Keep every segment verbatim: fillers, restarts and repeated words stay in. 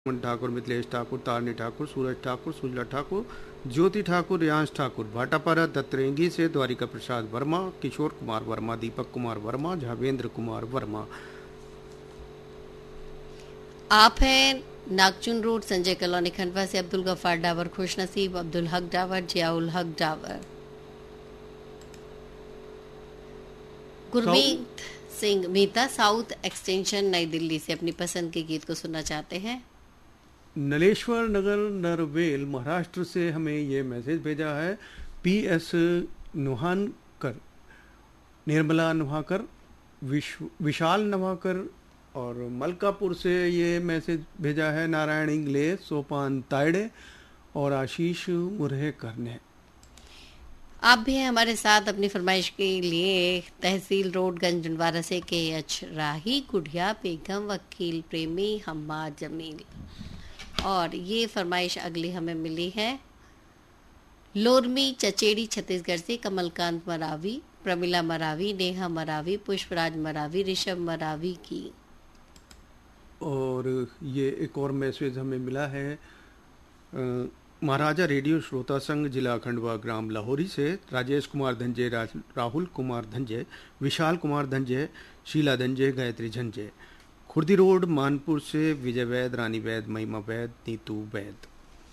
मन ठाकुर, मिथिलेश ठाकुर, तारणी ठाकुर, सूरज ठाकुर, सुजला ठाकुर, ज्योति ठाकुर, रियांश ठाकुर, भाटापारा दत्तरेंगी से द्वारिका प्रसाद वर्मा, किशोर कुमार वर्मा, दीपक कुमार वर्मा, झावेंद्र कुमार वर्मा। आप हैं नागचुन रोड, संजय कॉलोनी, खंडवा से अब्दुल गफ्फार डावर, खुश नसीब, अब्दुल हक डावर, जियाउल हक डावर। गुरमीत सिंह मेहता साउथ एक्सटेंशन नई दिल्ली से अपनी पसंद के गीत को सुनना चाहते हैं। नलेश्वर नगर नरवेल महाराष्ट्र से हमें ये मैसेज भेजा है पी एस नुहानकर, निर्मला नुहाकर, विश, विशाल नुहाकर और मलकापुर से ये मैसेज भेजा है नारायण इंगले, सोपान तायडे और आशीष मुरहेकर ने। आप भी हैं हमारे साथ अपनी फरमाइश के लिए। तहसील रोड गंजनवारा से के एच राही, गुड़िया बेगम, वकील प्रेमी, हम्माद जमील। और ये फरमाइश अगली हमें मिली है लोरमी चचेड़ी छत्तीसगढ़ से कमलकांत मरावी, प्रमिला मरावी, नेहा मरावी, पुष्पराज मरावी, ऋषभ मरावी की। और ये एक और मैसेज हमें मिला है आ, महाराजा रेडियो श्रोता संघ जिला खंडवा ग्राम लाहौरी से राजेश कुमार धंजे, रा, राहुल कुमार धंजे, विशाल कुमार धंजे, शीला धंजे, गायत्री झंझे। खुर्दी रोड मानपुर से विजय वैद, रानी वैद, महिमा वैद, नीतू वैद।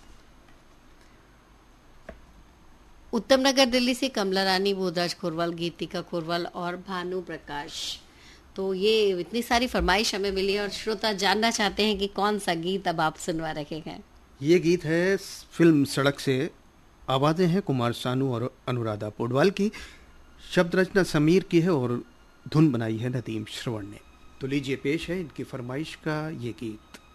उत्तम नगर दिल्ली से कमला रानी, बोधराज खोरवाल, गीतिका खोरवाल और भानु प्रकाश। तो ये इतनी सारी फरमाइश हमें मिली और श्रोता जानना चाहते हैं कि कौन सा गीत अब आप सुनवा रहे हैं। ये गीत है फिल्म सड़क से, आवाजें हैं कुमार सानू और अनुराधा पौडवाल की, शब्द रचना समीर की है और धुन बनाई है नदीम श्रवण ने। तो लीजिए पेश है इनकी फरमाइश का ये गीत।